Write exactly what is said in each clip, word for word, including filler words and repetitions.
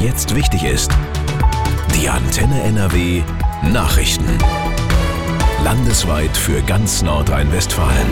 jetzt wichtig ist. Die Antenne N R W Nachrichten. Landesweit für ganz Nordrhein-Westfalen.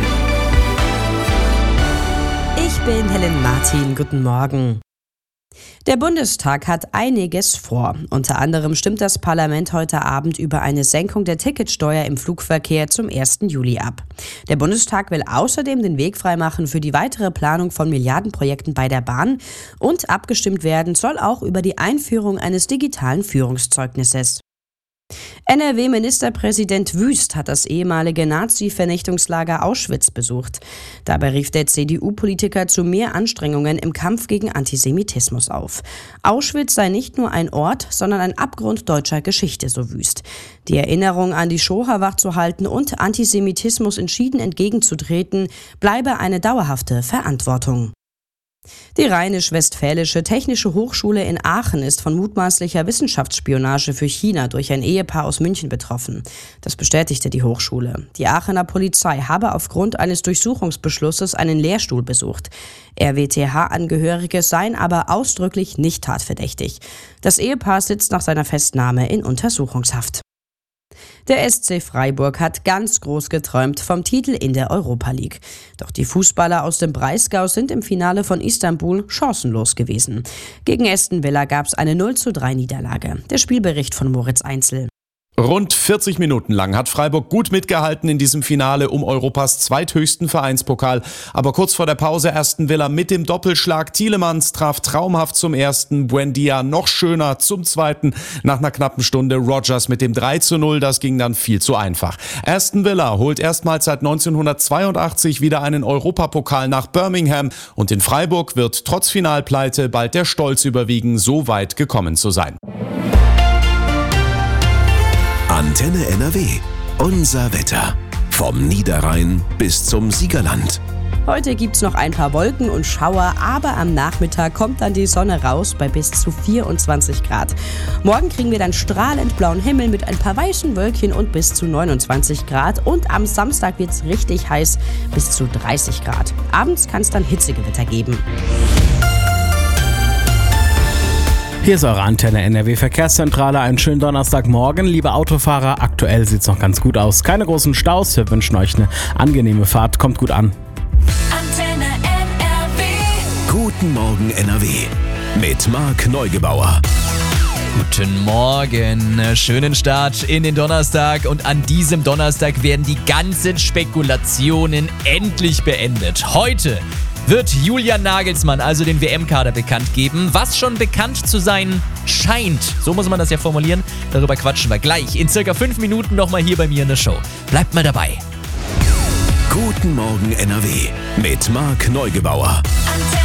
Ich bin Helen Martin. Guten Morgen. Der Bundestag hat einiges vor. Unter anderem stimmt das Parlament heute Abend über eine Senkung der Ticketsteuer im Flugverkehr zum ersten Juli ab. Der Bundestag will außerdem den Weg freimachen für die weitere Planung von Milliardenprojekten bei der Bahn und abgestimmt werden soll auch über die Einführung eines digitalen Führungszeugnisses. N R W-Ministerpräsident Wüst hat das ehemalige Nazi-Vernichtungslager Auschwitz besucht. Dabei rief der C D U-Politiker zu mehr Anstrengungen im Kampf gegen Antisemitismus auf. Auschwitz sei nicht nur ein Ort, sondern ein Abgrund deutscher Geschichte, so Wüst. Die Erinnerung an die Shoah wachzuhalten und Antisemitismus entschieden entgegenzutreten, bleibe eine dauerhafte Verantwortung. Die Rheinisch-Westfälische Technische Hochschule in Aachen ist von mutmaßlicher Wissenschaftsspionage für China durch ein Ehepaar aus München betroffen. Das bestätigte die Hochschule. Die Aachener Polizei habe aufgrund eines Durchsuchungsbeschlusses einen Lehrstuhl besucht. R W T H-Angehörige seien aber ausdrücklich nicht tatverdächtig. Das Ehepaar sitzt nach seiner Festnahme in Untersuchungshaft. Der S C Freiburg hat ganz groß geträumt vom Titel in der Europa League. Doch die Fußballer aus dem Breisgau sind im Finale von Istanbul chancenlos gewesen. Gegen Aston Villa gab es eine null zu drei Niederlage. Der Spielbericht von Moritz Einzel. Rund vierzig Minuten lang hat Freiburg gut mitgehalten in diesem Finale um Europas zweithöchsten Vereinspokal. Aber kurz vor der Pause Aston Villa mit dem Doppelschlag. Tielemans traf traumhaft zum ersten, Buendia noch schöner zum zweiten. Nach einer knappen Stunde Rodgers mit dem drei zu null, das ging dann viel zu einfach. Aston Villa holt erstmals seit neunzehnhundertzweiundachtzig wieder einen Europapokal nach Birmingham. Und in Freiburg wird trotz Finalpleite bald der Stolz überwiegen, so weit gekommen zu sein. Antenne N R W. Unser Wetter. Vom Niederrhein bis zum Siegerland. Heute gibt's noch ein paar Wolken und Schauer, aber am Nachmittag kommt dann die Sonne raus bei bis zu vierundzwanzig Grad. Morgen kriegen wir dann strahlend blauen Himmel mit ein paar weißen Wölkchen und bis zu neunundzwanzig Grad. Und am Samstag wird's richtig heiß, bis zu dreißig Grad. Abends kann es dann Hitzegewitter geben. Hier ist eure Antenne N R W Verkehrszentrale. Einen schönen Donnerstagmorgen, liebe Autofahrer. Aktuell sieht's noch ganz gut aus. Keine großen Staus. Wir wünschen euch eine angenehme Fahrt. Kommt gut an. Antenne N R W. Guten Morgen N R W. Mit Marc Neugebauer. Guten Morgen, schönen Start in den Donnerstag und an diesem Donnerstag werden die ganzen Spekulationen endlich beendet. Heute wird Julian Nagelsmann also den W M-Kader bekannt geben, was schon bekannt zu sein scheint. So muss man das ja formulieren. Darüber quatschen wir gleich in circa fünf Minuten nochmal hier bei mir in der Show. Bleibt mal dabei. Guten Morgen N R W mit Marc Neugebauer.